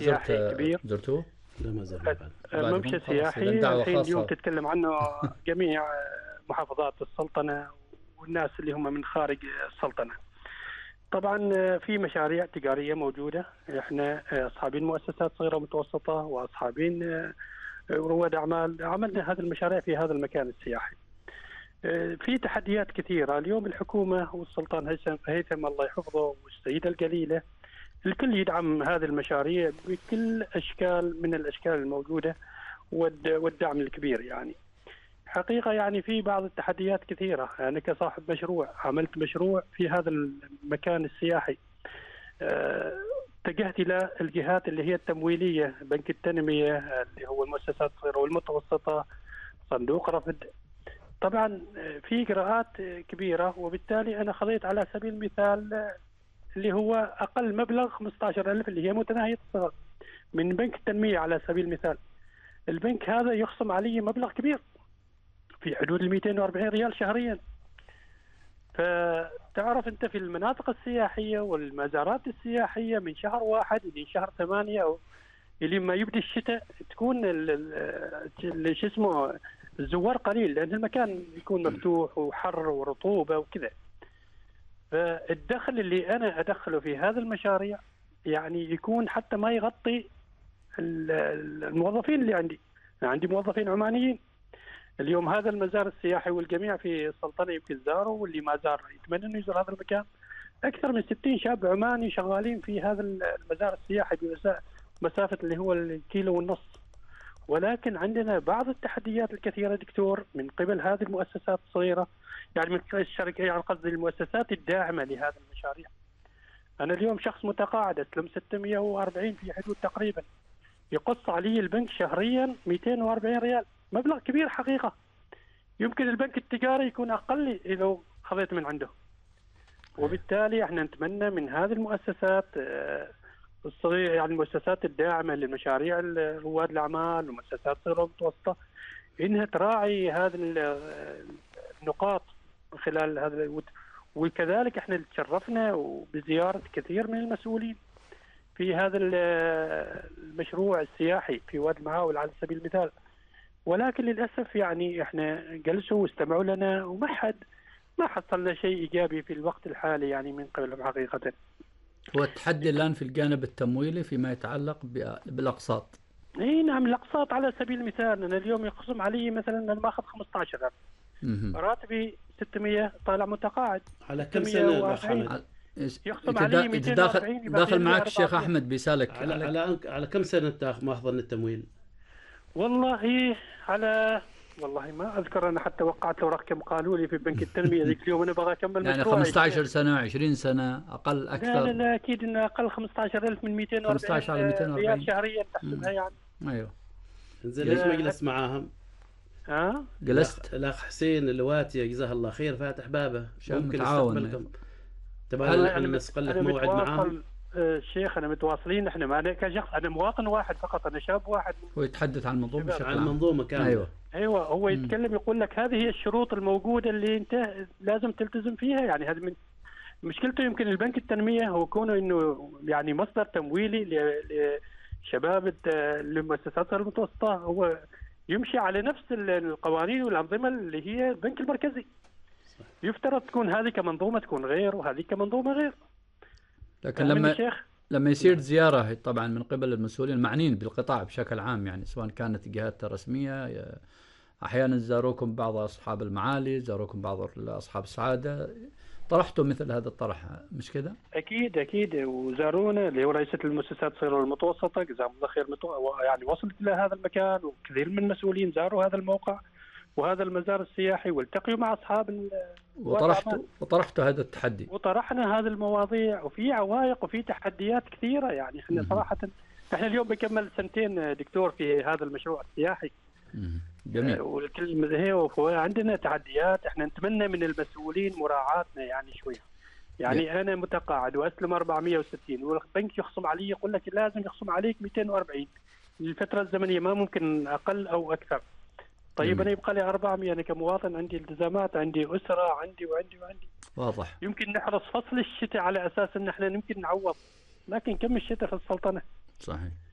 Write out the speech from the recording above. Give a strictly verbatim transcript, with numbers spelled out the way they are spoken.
سياحي كبير. زرتوه؟ لا ما زال. ممشى سياحي الحين اليوم تتكلم عنه جميع محافظات السلطنة والناس اللي هم من خارج السلطنة. طبعا في مشاريع تجارية موجودة، احنا اصحابين مؤسسات صغيرة ومتوسطة واصحابين رواد اعمال عملنا هذه المشاريع في هذا المكان السياحي. في تحديات كثيرة اليوم، الحكومة والسلطان هيثم الله يحفظه والسيدة الجليلة الكل يدعم هذه المشاريع بكل اشكال من الاشكال الموجودة والدعم الكبير. يعني حقيقة يعني في بعض التحديات كثيرة. أنا كصاحب مشروع عملت مشروع في هذا المكان السياحي، اتجهت إلى الجهات اللي هي التمويلية، بنك التنمية اللي هو المؤسسات الصغيرة والمتوسطة، صندوق رفد. طبعا في إجراءات كبيرة، وبالتالي أنا خذيت على سبيل المثال اللي هو أقل مبلغ خمسة عشر ألف اللي هي متناهية الصغر من بنك التنمية على سبيل المثال. البنك هذا يخصم علي مبلغ كبير في حدود ال مئتين وأربعين ريال شهريا. فتعرف انت في المناطق السياحيه والمزارات السياحيه من شهر واحد الى شهر ثمانية او الى ما يبدا الشتاء تكون اللي شو اسمه الزوار قليل، لان المكان يكون مفتوح وحر ورطوبه وكذا. فالدخل اللي انا ادخله في هذا المشاريع يعني يكون حتى ما يغطي الموظفين اللي عندي. عندي موظفين عمانيين. اليوم هذا المزار السياحي والجميع في السلطنة يمكن زاروا، واللي ما زار يتمنى انه يزور هذا المكان. اكثر من ستين شاب عماني شغالين في هذا المزار السياحي بمسافة اللي هو الكيلو والنص. ولكن عندنا بعض التحديات الكثيرة دكتور من قبل هذه المؤسسات الصغيرة، يعني من الشركة، يعني قصدي المؤسسات الداعمة لهذه المشاريع. انا اليوم شخص متقاعد استلم ستمئة وأربعين في حدود تقريبا، يقص علي البنك شهريا مئتين وأربعين ريال، مبلغ كبير حقيقة. يمكن البنك التجاري يكون أقل إذا خذيت من عنده. وبالتالي احنا نتمنى من هذه المؤسسات الصغيرة، يعني المؤسسات الداعمة للمشاريع رواد الأعمال ومؤسسات صغيرة ومتوسطة، إنها تراعي هذه النقاط من خلال هذا. وكذلك احنا تشرفنا بزيارة كثير من المسؤولين في هذا المشروع السياحي في وادي المعاول على سبيل المثال، ولكن للأسف يعني احنا جلسوا واستمعوا لنا وما حد ما حصلنا شيء إيجابي في الوقت الحالي يعني من قبلهم حقيقة. هو التحدي الآن في الجانب التمويلي فيما يتعلق بالأقساط. اي نعم، الأقساط على سبيل المثال أنا اليوم يخصم علي مثلا أنا ماخذ خمسة عشر ألف، راتبي ستمئة، طالع متقاعد على كم سنة؟ يخصم علي مئتين وأربعين. داخل معك الشيخ أحمد بيسالك على على على كم سنة ماخذ التمويل؟ والله على والله ما اذكر، انا حتى وقعت له رقم قالوا لي في بنك التنميه ذيك اليوم انا ابغى اكمل يعني مشروعي. خمسة عشر سنة عشرين سنة اقل اكثر؟ لا لا, لا اكيد ان اقل خمسة عشر ألف من مئتين وأربعين ريال شهريا تحسبها يعني. ايوه. زين ليش ما جلست معاهم؟ ها؟ جلست الاخ حسين الواتي جزاه الله خير فاتح بابه، ممكن يستقبلكم. تبغى احنا نسق لك موعد معاهم؟ الشيخ انا متواصلين احنا، ما انا كشخص انا مواطن واحد فقط، انا شاب واحد. هو يتحدث عن المنظومه بشكل عن المنظومه كامله. ايوه ايوه هو يتكلم يقول لك هذه هي الشروط الموجوده اللي انت لازم تلتزم فيها. يعني هذه من مشكلته. يمكن البنك التنميه هو كونه انه يعني مصدر تمويلي لشباب المؤسسات المتوسطه، هو يمشي على نفس القوانين والانظمه اللي هي البنك المركزي. يفترض تكون هذه كمنظومه تكون غير وهذه كمنظومه غير. لكن لما لما يصير زيارة طبعا من قبل المسؤولين المعنيين بالقطاع بشكل عام، يعني سواء كانت جهات رسمية، أحيانا زاروكم بعض أصحاب المعالي، زاروكم بعض أصحاب السعادة، طرحتوا مثل هذا الطرح مش كذا؟ أكيد أكيد، وزارونا اللي هو رئيسة المؤسسات الصغيرة والمتوسطة جزاهم الله خير، يعني وصلت إلى هذا المكان وكثير من المسؤولين زاروا هذا الموقع وهذا المزار السياحي والتقيوا مع أصحاب وطرحتوا وطرحتوا هذا التحدي وطرحنا هذه المواضيع، وفي عوائق وفي تحديات كثيرة. يعني احنا صراحة احنا اليوم بنكمل سنتين دكتور في هذا المشروع السياحي. جميل. والكل هي عندنا تحديات، احنا نتمنى من المسؤولين مراعاتنا يعني شوية. يعني جميل. انا متقاعد واسلم أربعمئة وستين والبنك يخصم علي، يقول لك لازم يخصم عليك مئتين وأربعين الفترة الزمنية، ما ممكن اقل او اكثر. طيب أنا يبقى لي أربعمئة، أنا كمواطن عندي التزامات، عندي أسرة، عندي وعندي وعندي. واضح. يمكن نحرص فصل الشتاء على أساس أن احنا يمكن نعوض، لكن كم الشتاء في السلطنة. صحيح.